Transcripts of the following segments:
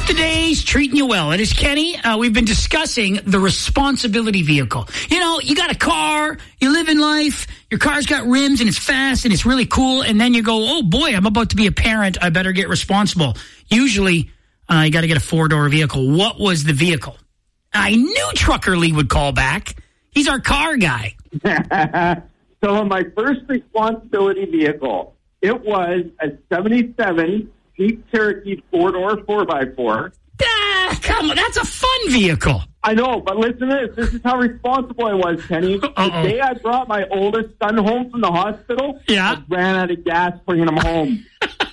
Hope the day's treating you well. It is Kenny. We've been discussing the responsibility vehicle. You know, you got a car, you live in life, your car's got rims and it's fast and it's really cool, and then you go, oh boy, I'm about to be a parent, I better get responsible. Usually, you got to get a 4-door vehicle. What was the vehicle? I knew Trucker Lee would call back. He's our car guy. So my first responsibility vehicle, it was a 77 Jeep Cherokee 4-door 4x4. Come on, that's a fun vehicle. I know, but listen to this. This is how responsible I was, Kenny. The day I brought my oldest son home from the hospital, I ran out of gas bringing him home.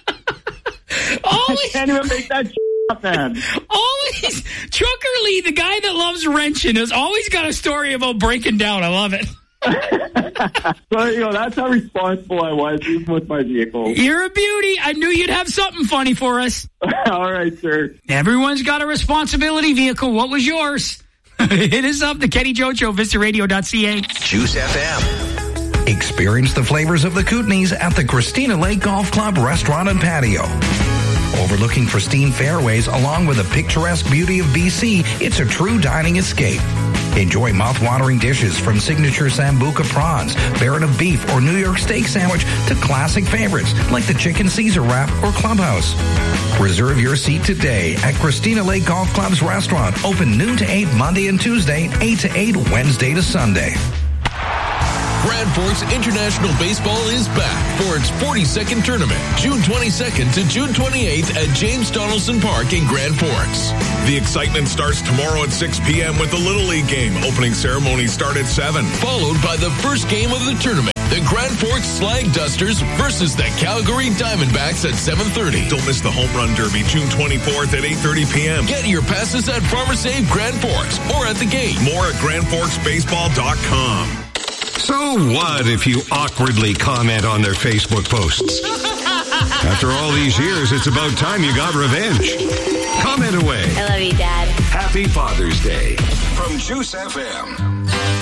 I can't even make that up, man. Always, Trucker Lee, the guy that loves wrenching, has always got a story about breaking down. I love it. So, you know, that's how responsible I was, even with my vehicle. You're a beauty. I knew you'd have something funny for us. All right, sir. Everyone's got a responsibility vehicle. What was yours? Hit us up, the Kenny Joe Show, VistaRadio.ca. Juice FM. Experience the flavors of the Kootenays at the Christina Lake Golf Club Restaurant and Patio. Overlooking pristine fairways along with the picturesque beauty of BC, it's a true dining escape. Enjoy mouth-watering dishes from signature Sambuca prawns, Baron of beef, or New York steak sandwich to classic favorites like the chicken Caesar wrap or clubhouse. Reserve your seat today at Christina Lake Golf Club's restaurant, open noon to 8 Monday and Tuesday, 8 to 8 Wednesday to Sunday. Grand Forks International Baseball is back for its 42nd tournament, June 22nd to June 28th at James Donaldson Park in Grand Forks. The excitement starts tomorrow at 6 p.m. with the Little League game. Opening ceremony start at 7. Followed by the first game of the tournament, the Grand Forks Slag Dusters versus the Calgary Diamondbacks at 7:30. Don't miss the Home Run Derby, June 24th at 8:30 p.m. Get your passes at Farmer Save Grand Forks or at the gate. More at GrandForksBaseball.com. So what if you awkwardly comment on their Facebook posts? After all these years, it's about time you got revenge. Comment away. I love you, Dad. Happy Father's Day from Juice FM.